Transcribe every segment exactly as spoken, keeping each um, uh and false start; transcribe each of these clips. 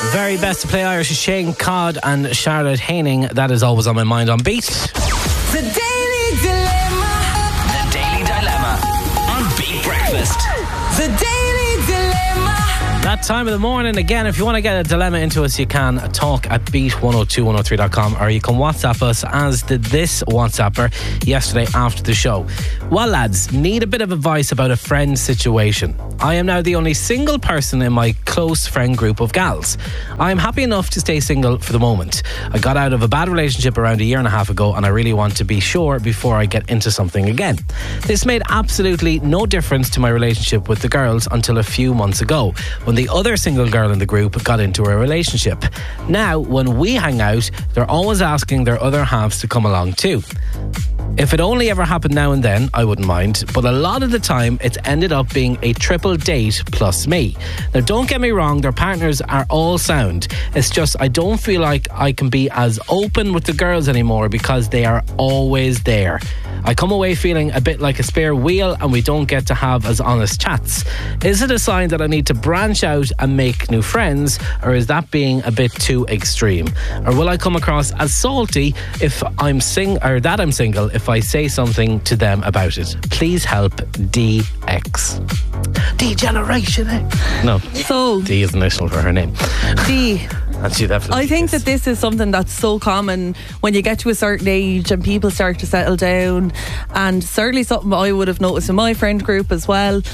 Very best to play Irish is Shane Codd and Charlotte Haining. That is always on my mind on Beat. The Daily Dilemma. The Daily Dilemma on Beat Breakfast. The Daily Dilemma. That time of the morning. Again, if you want to get a dilemma into us, you can talk at beat one oh two one oh three dot com, or you can WhatsApp us, as did this WhatsApper yesterday after the show. Well, lads, need a bit of advice about a friend situation. I am now the only single person in my close friend group of gals. I am happy enough to stay single for the moment. I got out of a bad relationship around a year and a half ago, and I really want to be sure before I get into something again. This made absolutely no difference to my relationship with the girls until a few months ago, when the other single girl in the group got into a relationship. Now, when we hang out, they're always asking their other halves to come along too. If it only ever happened now and then, I wouldn't mind, but a lot of the time it's ended up being a triple date plus me. Now, don't get me wrong, their partners are all sound. It's just I don't feel like I can be as open with the girls anymore because they are always there. I come away feeling a bit like a spare wheel, and we don't get to have as honest chats. Is it a sign that I need to branch out and make new friends, or is that being a bit too extreme? Or will I come across as salty if I'm sing or that I'm single if I say something to them about it? Please help, D X. D-Generation X. No, So, D is initial for her name. D, And she definitely I think is. that this is something that's so common when you get to a certain age and people start to settle down, and certainly something I would have noticed in my friend group as well.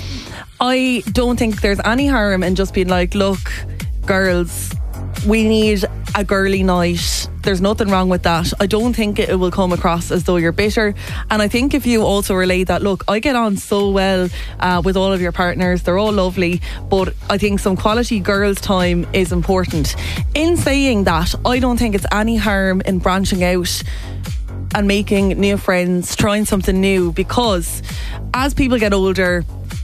I don't think there's any harm in just being like, look, girls, we need a girly night. There's nothing wrong with that. I don't think it will come across as though you're bitter. And I think if you also relate that, look, I get on so well uh, with all of your partners, they're all lovely, but I think some quality girls' time is important. In saying that, I don't think it's any harm in branching out and making new friends, trying something new, because as people get older,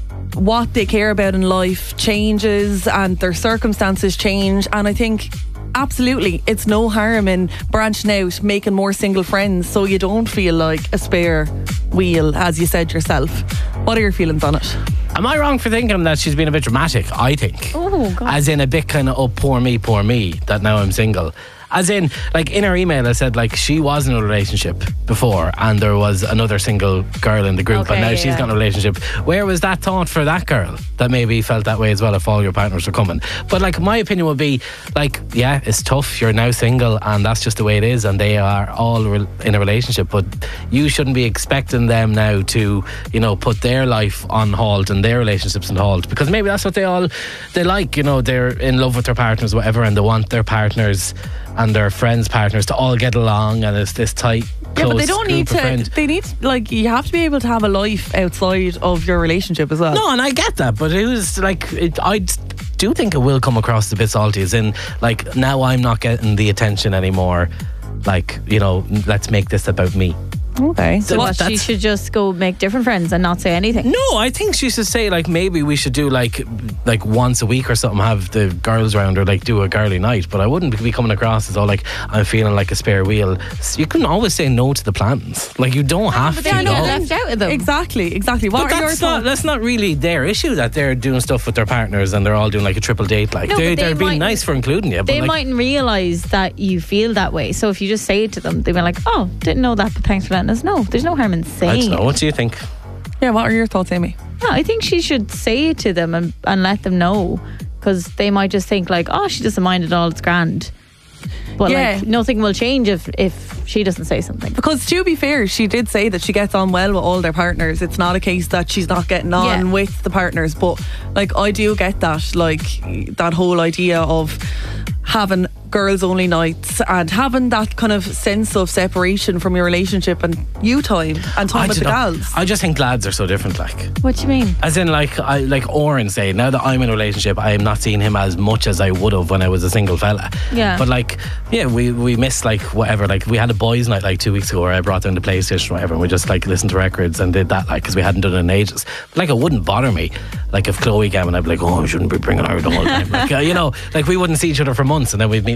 what they care about in life changes and their circumstances change. And I think absolutely it's no harm in branching out, making more single friends, so you don't feel like a spare wheel, as you said yourself. What are your feelings on it? Am I wrong for thinking that she's been a bit dramatic? I think. Oh, God. As in a bit kind of, oh, poor me, poor me, that now I'm single. As in, like in her email, I said like she was in a relationship before and there was another single girl in the group, Okay, and now yeah, she's yeah. got in a relationship. Where was that thought for that girl that maybe felt that way as well if all your partners were coming? But like my opinion would be like, yeah, it's tough. You're now single and that's just the way it is, and they are all re- in a relationship. But you shouldn't be expecting them now to, you know, put their life on hold and their relationships on hold, because maybe that's what they all they like. You know, they're in love with their partners, whatever, and they want their partners and their friends' partners to all get along, and it's this tight, close Yeah, but they don't group need of to. friends. They need, like, you have to be able to have a life outside of your relationship as well. No, and I get that, but it was like it, I do think it will come across a bit salty, as in like now I'm not getting the attention anymore. Like, you know, let's make this about me. Okay. So What, she that's- should just go make different friends and not say anything? No, I think she should say like maybe we should do like like once a week or something, have the girls round, or like do a girly night. But I wouldn't be coming across as all like I'm feeling like a spare wheel. You can always say no to the plans. Like you don't have But to. then you go. get left out of them. Exactly, exactly. What But are your that's not, thoughts? that's not really their issue, that they're doing stuff with their partners and they're all doing like a triple date. Like No, they, but they they're being might- nice for including you. But They like, mightn't realise that you feel that way. So if you just say it to them, they'll be like, oh, didn't know that, but thanks for letting us know. There's no harm in I saying don't know. it. What do you think? Yeah, what are your thoughts, Amy? No, I think she should say it to them and, and let them know, because they might just think like, oh, she doesn't mind at all, it's grand. But Yeah. like nothing will change if, if she doesn't say something. Because to be fair, she did say that she gets on well with all their partners. It's not a case that she's not getting on Yeah. with the partners. But like, I do get that, like that whole idea of having girls only nights and having that kind of sense of separation from your relationship and you time and time I with the don't know. gals. I just think lads are so different. Like, What do you mean? as in, like, I like Oren say, now that I'm in a relationship, I am not seeing him as much as I would have when I was a single fella. Yeah. But like, yeah, we we miss like whatever. Like, we had a boys' night like two weeks ago where I brought down the PlayStation or whatever, and we just like listened to records and did that, like, because we hadn't done it in ages. But, like, it wouldn't bother me. Like if Chloe came and I'd be like, oh, I shouldn't be bringing her the whole time. Like, uh, you know, like we wouldn't see each other for months, and then we'd meet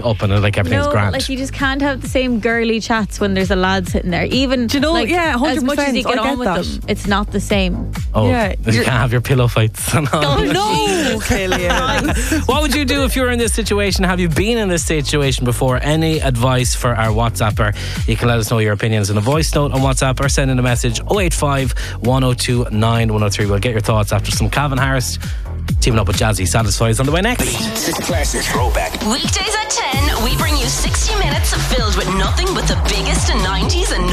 up and like everything's No, grand. like you just can't have the same girly chats when there's a lad sitting there. Even Do you know, like, yeah, as much as you one hundred percent, get I on get with that. them, it's not the same. oh, yeah, you you're- can't have your pillow fights. and all. Oh no, Killian. What would you do if you were in this situation? Have you been in this situation before? Any advice for our WhatsApper? You can let us know your opinions in a voice note on WhatsApp or send in a message oh eight five, one oh two, nine one oh three. We'll get your thoughts after some Calvin Harris teaming up with Jazzy. Satisfies on the way next. Classic throwback. Weekdays at ten, we bring you sixty minutes filled with nothing but the biggest in nineties and